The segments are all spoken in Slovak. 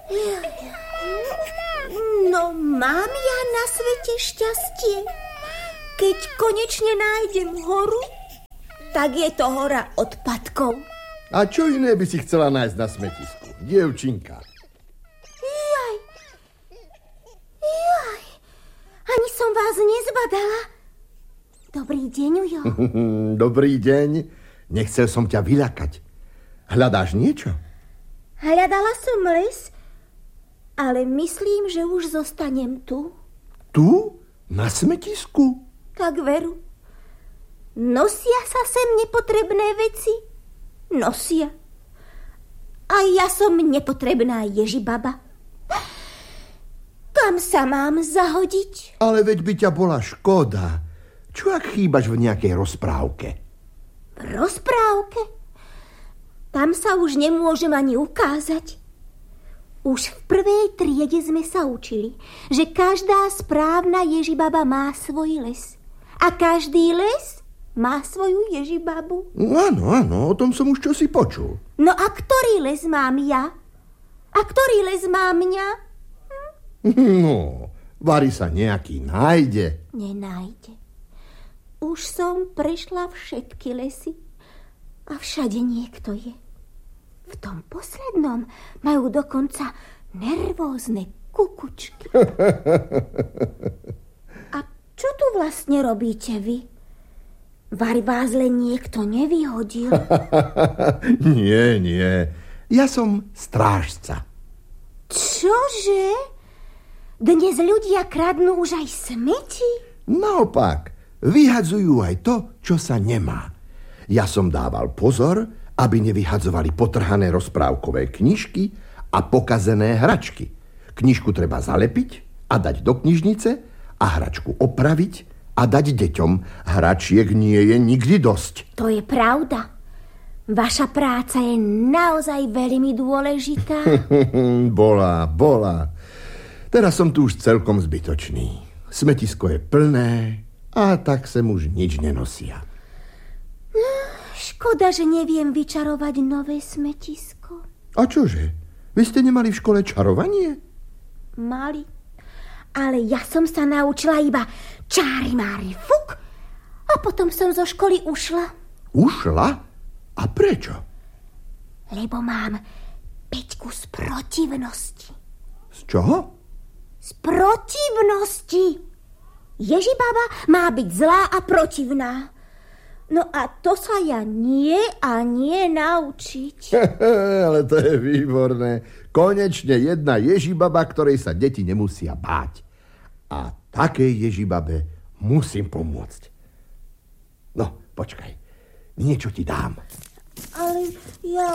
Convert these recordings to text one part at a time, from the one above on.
No, mám ja na svete šťastie. Keď konečne nájdem horu, tak je to hora odpadkov. A čo iné by si chcela nájsť na smetisku, dievčinka? Jaj, ani som vás nezbadala. Dobrý deň, Ujo. Dobrý deň. Nechcel som ťa vyľakať. Hľadáš niečo? Hľadala som les, ale myslím, že už zostanem tu. Tu? Na smetisku? Tak veru. Nosia sa sem nepotrebné veci? Nosia. A ja som nepotrebná Ježibaba. Kam sa mám zahodiť? Ale veď by ťa bola škoda. Čo ak chýbaš v nejakej rozprávke? V rozprávke? Tam sa už nemôžem ani ukázať. Už v prvej triede sme sa učili, že každá správna Ježibaba má svoj les. A každý les má svoju Ježibabu. Áno, o tom som už čosi počul. No a ktorý les mám ja? A ktorý les má mňa? No, vari sa nejaký nájde. Nenájde. Už som prešla všetky lesy a všade niekto je. V tom poslednom majú dokonca nervózne kukučky. A čo tu vlastne robíte vy? Vari vás len niekto nevyhodil? Nie. Ja som strážca. Čože? Dnes ľudia kradnú už aj smeti? Naopak, vyhadzujú aj to, čo sa nemá. Ja som dával pozor, aby nevyhadzovali potrhané rozprávkové knižky a pokazené hračky. Knižku treba zalepiť a dať do knižnice a hračku opraviť a dať deťom. Hračiek nie je nikdy dosť. To je pravda. Vaša práca je naozaj veľmi dôležitá. Bola. Teraz som tu už celkom zbytočný. Smetisko je plné a tak sem už nič nenosia. Škoda, že neviem vyčarovať nové smetisko. A čože? Vy ste nemali v škole čarovanie? Mali. Ale ja som sa naučila iba čári mári fuk a potom som zo školy ušla. Ušla? A prečo? Lebo mám 5 z protivnosti. Z čoho? Z protivnosti. Ježibaba má byť zlá a protivná. No a to sa ja nie naučiť. Ale to je výborné. Konečne jedna Ježibaba, ktorej sa deti nemusia báť. A takej Ježibabe musím pomôcť. No, počkaj. Niečo ti dám. Ale ja...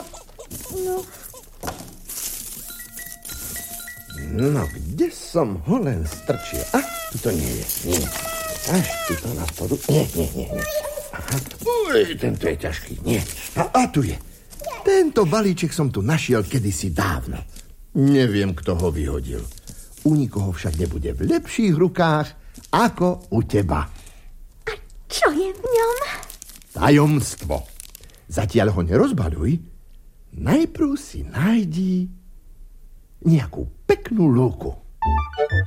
No, kde som ho len strčil? Tu to nie je. Nie. Až tu to na spodu. Nie. Aha. Uj, tento je ťažký. Nie. A tu je. Tento balíček som tu našiel kedysi dávno. Neviem, kto ho vyhodil. U nikoho však nebude v lepších rukách ako u teba. A čo je v ňom? Tajomstvo. Zatiaľ ho nerozbaľuj. Najprv si nájdi nejakú peknú lúku.